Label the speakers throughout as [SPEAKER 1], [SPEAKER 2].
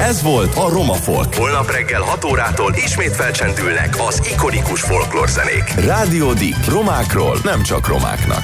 [SPEAKER 1] Ez volt a Roma Folk. Holnap reggel 6 órától ismét felcsendülnek az ikonikus folklórzenék. Rádió Dick. Romákról, nem csak romáknak.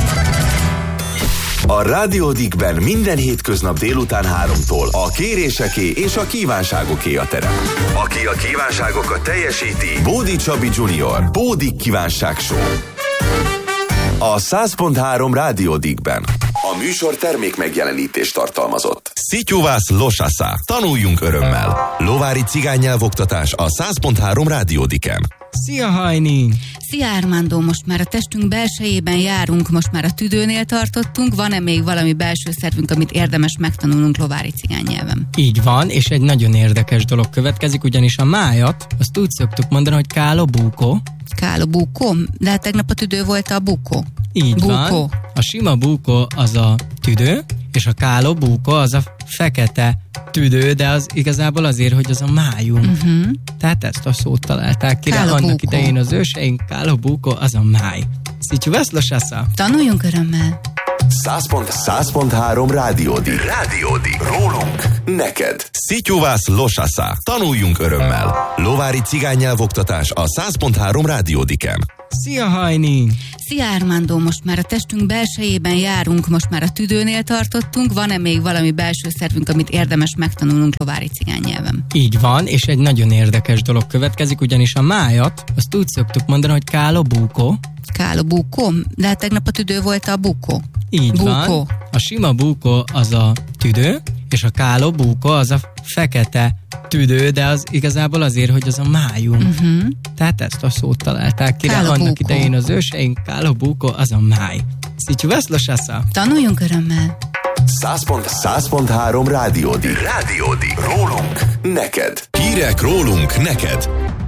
[SPEAKER 1] A Rádió Dickben minden hétköznap délután 3-tól a kéréseké és a kívánságoké a terep. Aki a kívánságokat teljesíti, Bódi Csabi Junior, Bódi Kívánság Show. A 100.3 Rádió Dickben. A műsor termék megjelenítést tartalmazott. Szityuvász Losasa. Tanuljunk örömmel. Lovári cigánynyelvoktatás a 100.3 Rádió Dicken.
[SPEAKER 2] Szia, Hajni!
[SPEAKER 3] Szia, Armando! Most már a testünk belsejében járunk, most már a tüdőnél tartottunk. Van-e még valami belső szervünk, amit érdemes megtanulnunk lovári cigánynyelven?
[SPEAKER 2] Így van, és egy nagyon érdekes dolog következik, ugyanis a májat, azt úgy szoktuk mondani, hogy kálo búko.
[SPEAKER 3] Kálo búko? De hát tegnap a tüdő volt a búko.
[SPEAKER 2] Így búko. Van. A sima búko az a tüdő, és a kálo búko az a fekete tüdő, de az igazából azért, hogy az a májunk. Tehát ezt a szót találták ki, de annak idején az őseink, kálo búko az a máj. Szityuvász Losasa.
[SPEAKER 3] Tanuljunk örömmel.
[SPEAKER 1] 100.3 Rádió Dick. Rádió Dick. Rólunk, neked. Szityuvász Losasa. Tanuljunk örömmel. Lovári cigánynyelvoktatás a 100.3 Rádió Dicken.
[SPEAKER 2] Szia, Hajni!
[SPEAKER 3] Szia, Armando! Most már a testünk belsejében járunk, most már a tüdőnél tartottunk. Van-e még valami belső szervünk, amit érdemes megtanulnunk lovári cigánynyelven?
[SPEAKER 2] Így van, és egy nagyon érdekes dolog következik, ugyanis a májat, azt úgy szoktuk mondani, hogy kálo búko.
[SPEAKER 3] Kálo búko? De hát tegnap a tüdő volt a búko.
[SPEAKER 2] Így búko. Van. A sima búko az a tüdő, és a kálo búko az a fekete tüdő, de az igazából azért, hogy az a májunk. Tehát ezt a szót találták ki, de annak idején az őseink, kálo búko az a máj. Szityuvász Losasa.
[SPEAKER 3] Tanuljunk örömmel.
[SPEAKER 1] 100.3 Rádió Dick. Rádió Dick. Rólunk, neked. Hírek rólunk, neked.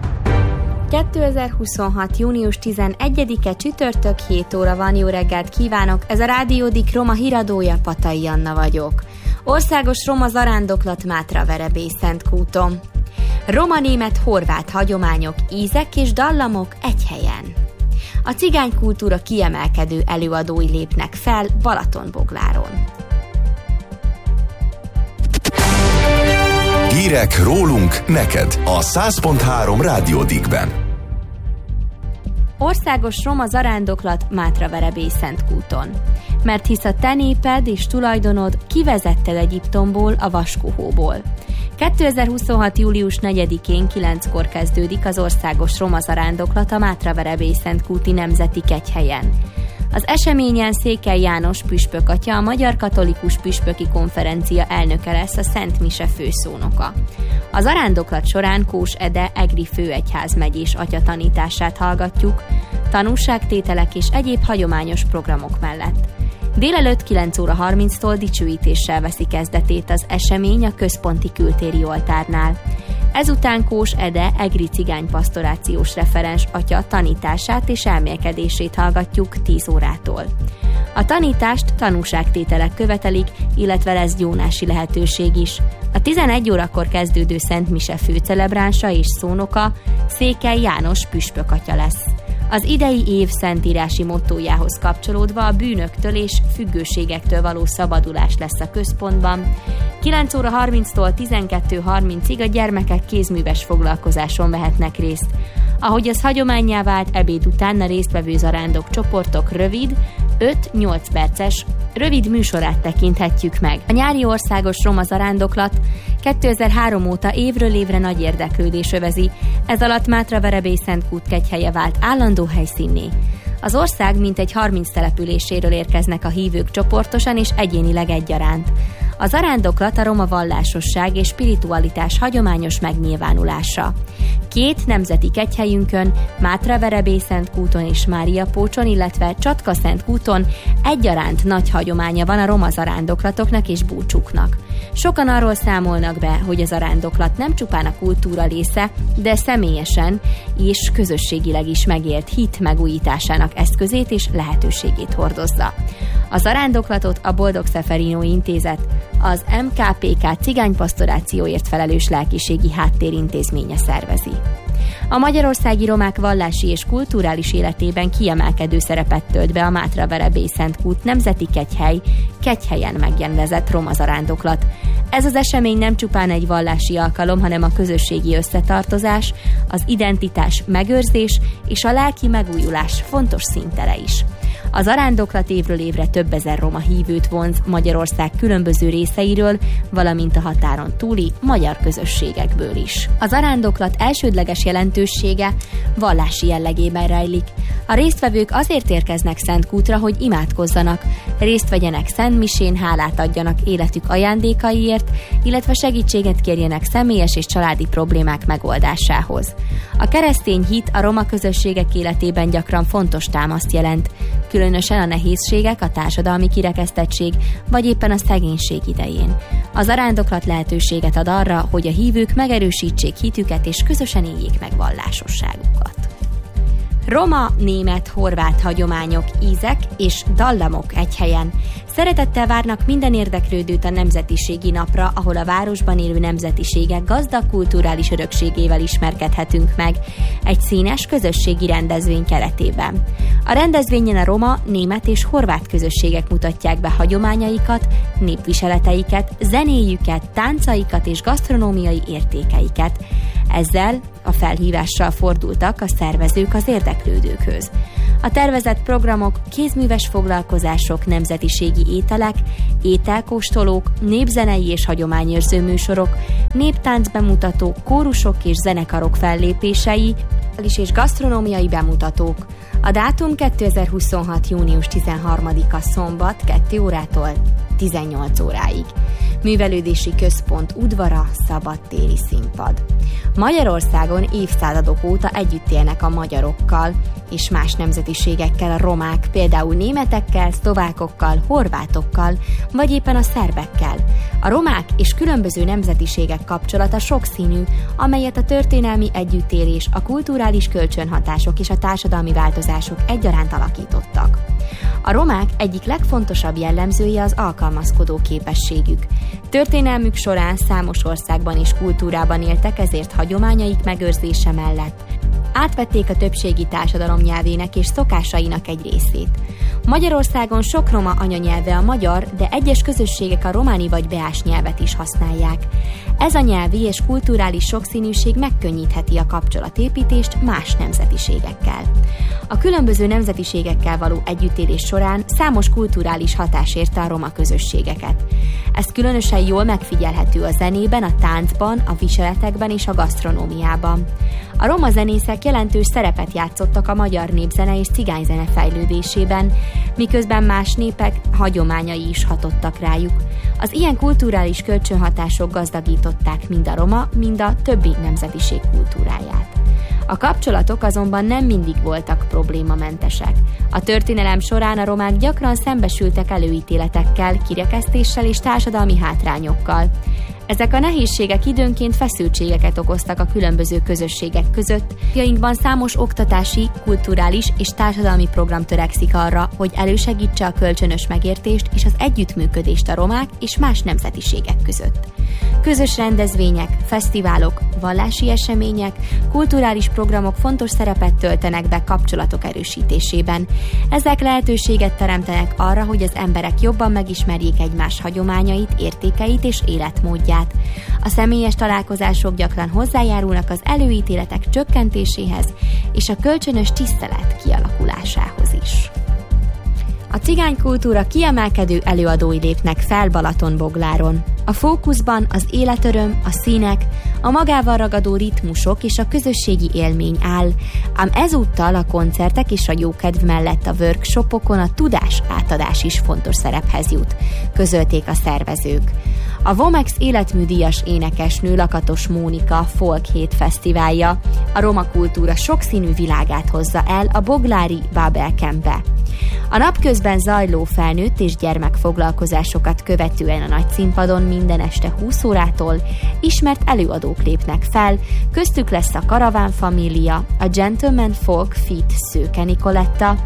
[SPEAKER 4] 2026. június 11-e csütörtök, 7 óra van, jó reggelt kívánok! Ez a Rádió Dick Roma híradója, Patai Anna vagyok. Országos roma zarándoklat Mátra-Verebélyszentkúton. Roma-német-horvát hagyományok, ízek és dallamok egy helyen. A cigánykultúra kiemelkedő előadói lépnek fel Balatonbogláron.
[SPEAKER 1] Hírek rólunk, neked a 100.3 Rádió Dickben.
[SPEAKER 4] Országos roma zarándoklat Mátra-Verebélyszentkúton. Mert hisz a te néped és tulajdonod kivezetted Egyiptomból, a vaskohóból. 2026. július 4-én 9-kor kezdődik az országos roma zarándoklat a Mátra-Verebélyszentkúti Nemzeti Kegyhelyen. Az eseményen Székely János püspök atya, a Magyar Katolikus Püspöki Konferencia elnöke lesz, a Szent Mise főszónoka. A zarándoklat során Kós Ede egri főegyházmegyés atya tanítását hallgatjuk, tanúságtételek és egyéb hagyományos programok mellett. Délelőtt 9 óra 30-tól dicsőítéssel veszi kezdetét az esemény a központi kültéri oltárnál. Ezután Kós Ede egri cigánypastorációs referens atya tanítását és elmélkedését hallgatjuk 10 órától. A tanítást tanúságtételek követelik, illetve lesz gyónási lehetőség is. A 11 órakor kezdődő Szent Mise főcelebránsa és szónoka Székely János püspökatya lesz. Az idei év szentírási mottójához kapcsolódva a bűnöktől és függőségektől való szabadulás lesz a központban. 9 óra 30-tól 12:30-ig a gyermekek kézműves foglalkozáson vehetnek részt. Ahogy az hagyománnyá vált, ebéd után a résztvevő zarándok csoportok rövid, 5-8 perces rövid műsorát tekinthetjük meg. A nyári országos roma zarándoklat 2003 óta évről évre nagy érdeklődés övezi, ez alatt Mátra-Verebélyszentkút kegyhelye vált állandó helyszínné. Az ország mintegy 30 településéről érkeznek a hívők csoportosan és egyénileg egyaránt. A zarándoklat a roma vallásosság és spiritualitás hagyományos megnyilvánulása. 2 nemzeti kegyhelyünkön, Mátra-Verebélyszentkúton és Máriapócson, illetve Csatka-Szentkúton egyaránt nagy hagyománya van a roma zarándoklatoknak és búcsuknak. Sokan arról számolnak be, hogy a zarándoklat nem csupán a kultúra része, de személyesen és közösségileg is megélt hit megújításának eszközét és lehetőségét hordozza. A zarándoklatot a Boldog Szeferino Intézet, az MKPK cigánypastorációért felelős lelkiségi háttérintézménye szervezi. A magyarországi romák vallási és kulturális életében kiemelkedő szerepet tölt be a Mátra-Verebély-Szentkút nemzeti kegyhely, Kegyhelyen megrendezett roma zarándoklat. Ez az esemény nem csupán egy vallási alkalom, hanem a közösségi összetartozás, az identitás megőrzés és a lelki megújulás fontos színtere is. A zarándoklat évről évre több ezer roma hívőt vonz Magyarország különböző részeiről, valamint a határon túli magyar közösségekből is. A zarándoklat elsődleges jelentősége vallási jellegében rejlik. A résztvevők azért érkeznek Szentkútra, hogy imádkozzanak, részt vegyenek szentmisén, hálát adjanak életük ajándékaiért, illetve segítséget kérjenek személyes és családi problémák megoldásához. A keresztény hit a roma közösségek életében gyakran fontos támaszt jelent, különösen a nehézségek, a társadalmi kirekesztettség vagy éppen a szegénység idején. A zarándoklat lehetőséget ad arra, hogy a hívők megerősítsék hitüket és közösen éljék meg vallásosságukat. Roma, német, horvát hagyományok, ízek és dallamok egy helyen. Szeretettel várnak minden érdeklődőt a Nemzetiségi Napra, ahol a városban élő nemzetiségek gazdag kulturális örökségével ismerkedhetünk meg egy színes közösségi rendezvény keretében. A rendezvényen a roma, német és horvát közösségek mutatják be hagyományaikat, népviseleteiket, zenéjüket, táncaikat és gasztronómiai értékeiket. Ezzel a felhívással fordultak a szervezők az érdeklődőkhöz. A tervezett programok, kézműves foglalkozások, nemzetiségi ételek, ételkóstolók, népzenei és hagyományőrző műsorok, néptáncbemutatók, kórusok és zenekarok fellépései, és gasztronómiai bemutatók. A dátum 2026. június 13-a szombat 2 órától 18 óráig. Művelődési központ udvara, szabadtéri színpad. Magyarországon évszázadok óta együtt élnek a magyarokkal és más nemzetiségekkel a romák, például németekkel, szlovákokkal, horvátokkal, vagy éppen a szerbekkel. A romák és különböző nemzetiségek kapcsolata sokszínű, amelyet a történelmi együttélés, a kulturális kölcsönhatások és a társadalmi változások egyaránt alakítottak. A romák egyik legfontosabb jellemzője az alkalmazkodó képességük. Történelmük során számos országban és kultúrában éltek, ezért hagyományaik megőrzése mellett átvették a többségi társadalom nyelvének és szokásainak egy részét. Magyarországon sok roma anyanyelve a magyar, de egyes közösségek a románi vagy beás nyelvet is használják. Ez a nyelvi és kulturális sokszínűség megkönnyítheti a kapcsolatépítést más nemzetiségekkel. A különböző nemzetiségekkel való együttélés során számos kulturális hatás érte a roma közösségeket. Ez különösen jól megfigyelhető a zenében, a táncban, a viseletekben és a gasztronómiában. A roma zenészek jelentős szerepet játszottak a magyar népzene és cigányzene fejlődésében, miközben más népek hagyományai is hatottak rájuk. Az ilyen kulturális kölcsönhatások gazdagították mind a roma, mind a többi nemzetiség kultúráját. A kapcsolatok azonban nem mindig voltak problémamentesek. A történelem során a romák gyakran szembesültek előítéletekkel, kirekesztéssel és társadalmi hátrányokkal. Ezek a nehézségek időnként feszültségeket okoztak a különböző közösségek között. Napjainkban számos oktatási, kulturális és társadalmi program törekszik arra, hogy elősegítse a kölcsönös megértést és az együttműködést a romák és más nemzetiségek között. Közös rendezvények, fesztiválok, vallási események, kulturális programok fontos szerepet töltenek be kapcsolatok erősítésében. Ezek lehetőséget teremtenek arra, hogy az emberek jobban megismerjék egymás hagyományait, értékeit és életmódját. A személyes találkozások gyakran hozzájárulnak az előítéletek csökkentéséhez és a kölcsönös tisztelet kialakulásához is. A cigánykultúra kiemelkedő előadói lépnek fel Balatonbogláron. A fókuszban az életöröm, a színek, a magával ragadó ritmusok és a közösségi élmény áll, ám ezúttal a koncertek és a jókedv mellett a workshopokon a tudás átadás is fontos szerephez jut, közölték a szervezők. A Vomex életműdíjas énekesnő Lakatos Mónika Folk Hét Fesztiválja a roma kultúra sokszínű világát hozza el a boglári Babel Campbe. A napközben zajló felnőtt és gyermekfoglalkozásokat követően a nagy színpadon minden este 20 órától ismert előadók lépnek fel, köztük lesz a Karaván Família, a Gentleman Folk Feat Szőke Nikoletta,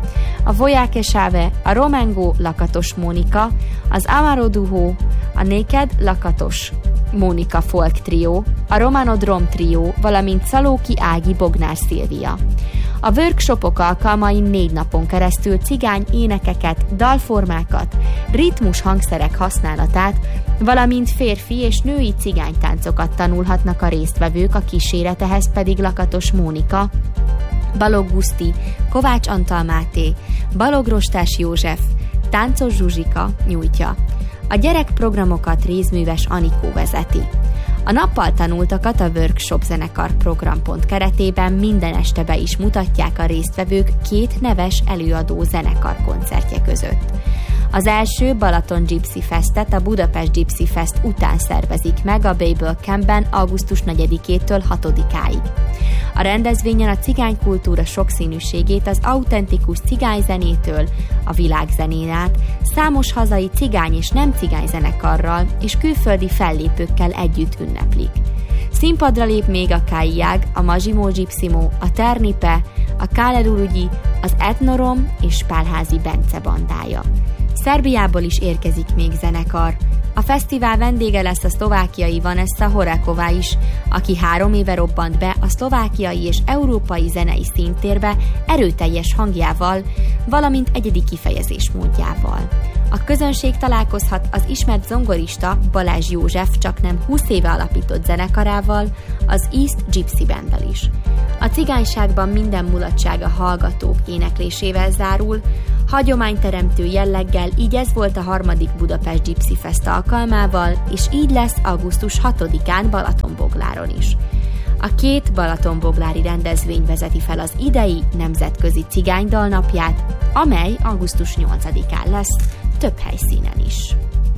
[SPEAKER 4] a Voyage Chave, a Romango Lakatos Mónika, az Amaro Duo, a Naked Lakatos Mónika Folk Trio, a Romano Drom Trio, valamint Szalóki Ági Bognár Szilvia. A workshopok alkalmain 4 napon keresztül cigány énekeket, dalformákat, ritmus hangszerek használatát, valamint férfi és női cigánytáncokat tanulhatnak a résztvevők, a kíséretehez pedig Lakatos Mónika, Balogh Guszti, Kovács Antal Máté, Balogh Rostás József, Táncos Zsuzsika nyújtja. A gyerekprogramokat Rézműves Anikó vezeti. A nappal tanultakat a Workshop zenekar programpont keretében minden este be is mutatják a résztvevők 2 neves előadó zenekar koncertje között. Az első Balaton Gypsy Festet a Budapest Gypsy Fest után szervezik meg a Babel Campben augusztus 4-től 6-áig. A rendezvényen a cigánykultúra sokszínűségét az autentikus cigányzenétől a világzenén át számos hazai cigány és nem cigányzenekarral és külföldi fellépőkkel együtt ünneplik. Színpadra lép még a Kaiag, a Majimo Gypsimo, a Ternipe, a Kálerurugyi, az Etnorom és Pálházi Bence bandája. Szerbiából is érkezik még zenekar. A fesztivál vendége lesz a szlovákiai Vanessa Horáková is, aki 3 éve robbant be a szlovákiai és európai zenei színtérbe erőteljes hangjával, valamint egyedi kifejezésmódjával. A közönség találkozhat az ismert zongorista Balázs József csaknem 20 éve alapított zenekarával, az East Gypsy Banddal is. A cigányságban minden mulatság a hallgatók éneklésével zárul, hagyományteremtő jelleggel, így ez volt a 3. Budapest Gypsy Fest alkalmával, és így lesz augusztus 6-án Balatonbogláron is. A 2 balatonboglári rendezvény vezeti fel az idei nemzetközi cigánydalnapját, amely augusztus 8-án lesz, több helyszínen is.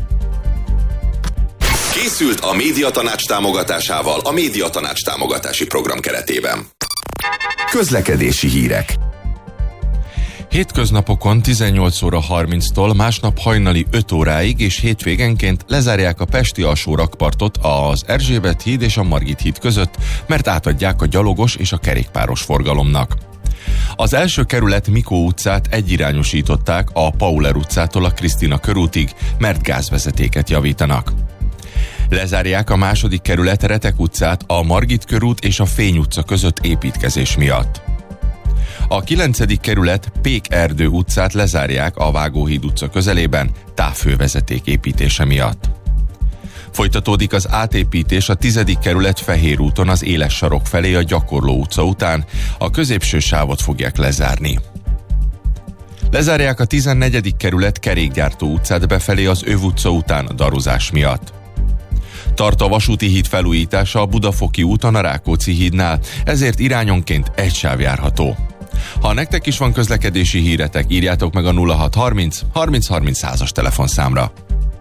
[SPEAKER 1] Készült a Médiatanács támogatásával a Médiatanács támogatási program keretében. Közlekedési hírek.
[SPEAKER 5] Hétköznapokon 18 óra 30-tól, másnap hajnali 5 óráig és hétvégenként lezárják a pesti alsórakpartot az Erzsébet híd és a Margit híd között, mert átadják a gyalogos és a kerékpáros forgalomnak. Az első kerület Mikó utcát egyirányosították a Pauler utcától a Krisztina körútig, mert gázvezetéket javítanak. Lezárják a második kerület Retek utcát a Margit körút és a Fény utca között építkezés miatt. A 9. kerület Pék-erdő utcát lezárják a Vágóhíd utca közelében távhővezeték építése miatt. Folytatódik az átépítés a 10. kerület Fehér úton az Éles sarok felé a Gyakorló utca után, a középső sávot fogják lezárni. Lezárják a 14. kerület Kerékgyártó utcát befelé az Öv utca után daruzás miatt. Tart a vasúti híd felújítása a Budafoki úton a Rákóczi hídnál, ezért irányonként egy sáv járható. Ha nektek is van közlekedési híretek, írjátok meg a 0630 30 30 100-as telefonszámra.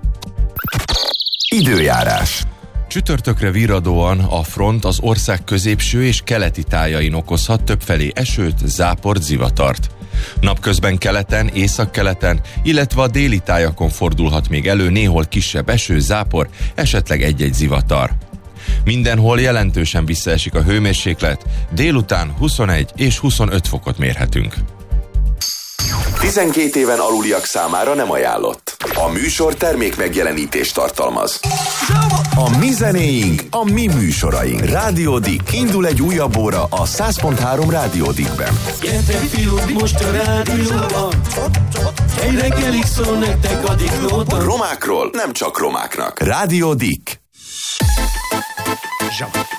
[SPEAKER 1] Időjárás.
[SPEAKER 5] Csütörtökre virradóan a front az ország középső és keleti tájain okozhat többfelé esőt, záport, zivatart. Napközben keleten, északkeleten, illetve a déli tájakon fordulhat még elő néhol kisebb eső, zápor, esetleg egy-egy zivatar. Mindenhol jelentősen visszaesik a hőmérséklet, délután 21 és 25 fokot mérhetünk.
[SPEAKER 1] 12 éven aluliak számára nem ajánlott. A műsor termék megjelenítést tartalmaz. A mi zenéink, a mi műsoraink. Rádió Dick. Indul egy újabb óra a 100.3 Rádió Dickben.
[SPEAKER 6] Gyertek fiúk, most a rádióban. Egy reggelig szól nektek a Diklóban.
[SPEAKER 1] Romákról nem csak romáknak. Rádió Dick.
[SPEAKER 6] Zsava.